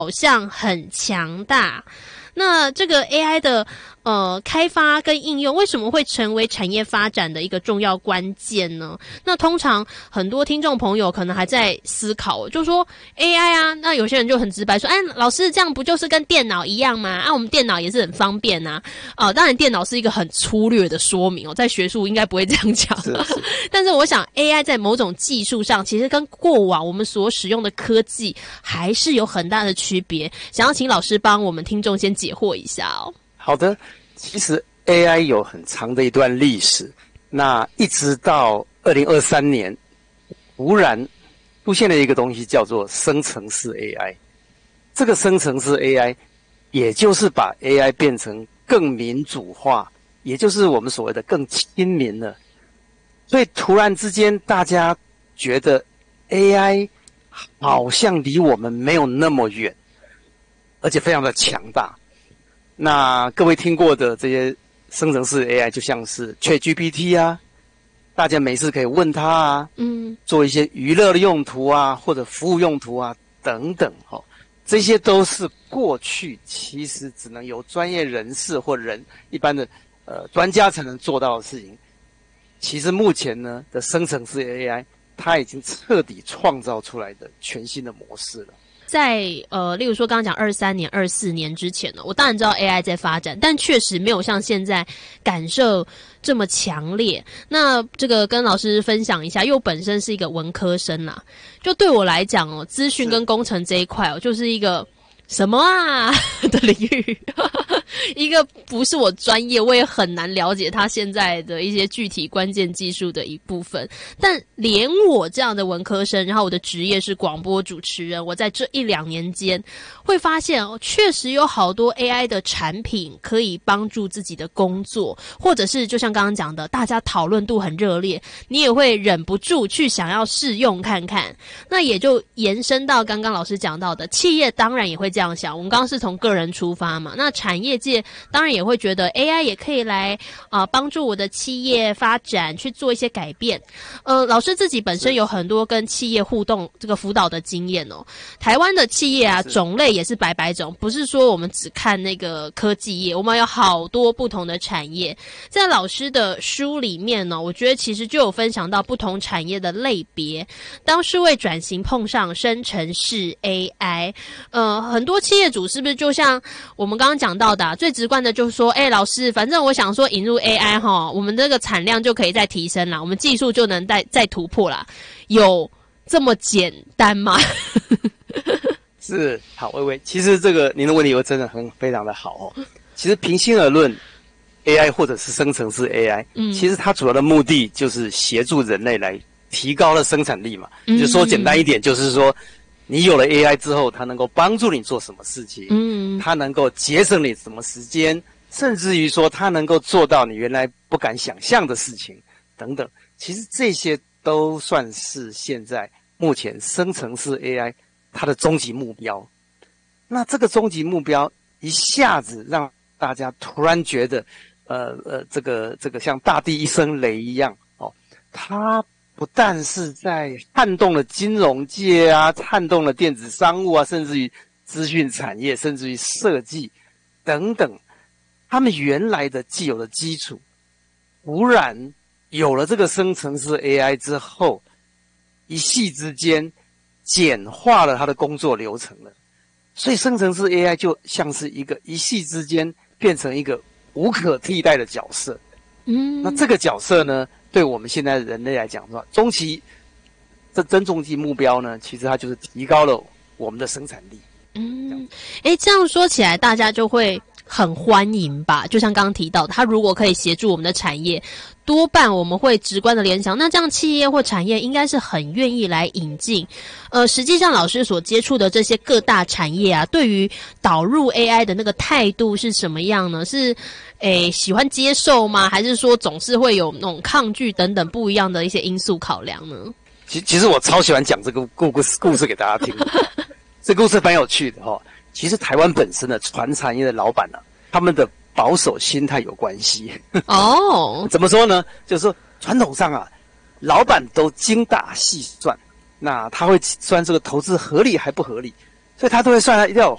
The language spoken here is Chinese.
好像很强大。那这个 AI 的开发跟应用为什么会成为产业发展的一个重要关键呢？那通常很多听众朋友可能还在思考，就说 AI 啊，那有些人就很直白说，老师这样不就是跟电脑一样吗？我们电脑也是很方便啊。当然电脑是一个很粗略的说明在学术应该不会这样讲。但是我想 AI 在某种技术上其实跟过往我们所使用的科技还是有很大的区别，想要请老师帮我们听众先解惑一下哦。 好的，其实 AI 有很长的一段历史，那一直到2023年，突然出现了一个东西叫做生成式 AI。这个生成式 AI， 也就是把 AI 变成更民主化，也就是我们所谓的更亲民了。所以突然之间，大家觉得 AI 好像离我们没有那么远，而且非常的强大。那各位听过的这些生成式 AI 就像是 ChatGPT 啊，大家没事可以问他啊，做一些娱乐的用途啊，或者服务用途啊等等这些都是过去其实只能由专业人士或一般的专家才能做到的事情。其实目前呢的生成式 AI， 它已经彻底创造出来的全新的模式了。 在例如说刚刚讲23年、24年之前呢，我当然知道 AI 在发展，但确实没有像现在感受这么强烈。那这个跟老师分享一下，因为我本身是一个文科生啦，就对我来讲资讯跟工程这一块就是一个什么啊的领域，一个不是我专业，我也很难了解它现在的一些具体关键技术的一部分。但连我这样的文科生，然后我的职业是广播主持人，我在这1-2年间会发现确实有好多 AI 的产品可以帮助自己的工作，或者是就像刚刚讲的，大家讨论度很热烈，你也会忍不住去想要试用看看。那也就延伸到刚刚老师讲到的，企业当然也会这样想。我们刚刚是从个人出发嘛，那产业界当然也会觉得 AI 也可以来帮助我的企业发展，去做一些改变。老师自己本身有很多跟企业互动这个辅导的经验哦。台湾的企业啊，种类也是百百种，不是说我们只看那个科技业，我们有好多不同的产业。在老师的书里面呢，我觉得其实就有分享到不同产业的类别。当数位转型碰上生成式 AI，很多企业主是不是就像我们刚刚讲到的最直观的就是说，老师，反正我想说引入 AI 我们这个产量就可以再提升啦，我们技术就能再突破啦，有这么简单吗？ 是，好，薇薇，其实这个您的问题真的非常的好其实平心而论 ，AI 或者是生成式 AI，其实它主要的目的就是协助人类来提高了生产力嘛。就说简单一点，就是说你有了 AI 之后，它能够帮助你做什么事情，它能够节省你什么时间，甚至于说它能够做到你原来不敢想象的事情等等。其实这些都算是现在目前生成式 AI 它的终极目标。那这个终极目标一下子让大家突然觉得这个像大地一声雷一样它不但是在撼动了金融界啊，撼动了电子商务啊，甚至于资讯产业，甚至于设计等等，他们原来的既有的基础，突然有了这个生成式 AI 之后，一夕之间简化了他的工作流程了。所以生成式 AI 就像是一个一夕之间变成一个无可替代的角色。那这个角色呢，对我们现在人类来讲的话，终极目标呢，其实它就是提高了我们的生产力。 这样说起来大家就会很欢迎吧，就像刚刚提到的，它如果可以协助我们的产业，多半我们会直观的联想，那这样企业或产业应该是很愿意来引进。实际上老师所接触的这些各大产业啊，对于导入 AI 的那个态度是什么样呢？是喜欢接受吗？还是说总是会有那种抗拒等等不一样的一些因素考量呢？ 其实我超喜欢讲这个故事给大家听。这故事蛮有趣的其实台湾本身的传产业的老板他们的保守心态有关系。怎么说呢？就是说传统上老板都精打细算，那他会算这个投资合理还不合理， 所以他都会算，他一定要有